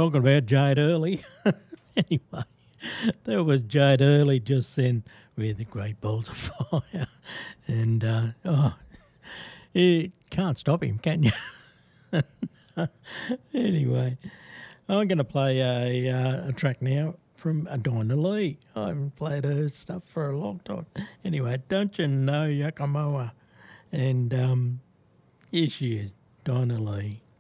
Talking about Jade Early. Anyway, there was Jade Early just then with the Great Balls of Fire. And, you can't stop him, can you? Anyway, I'm going to play a track now from Dinah Lee. I haven't played her stuff for a long time. Anyway, Don't You Know Yakimawa? And here she is, Dinah Lee.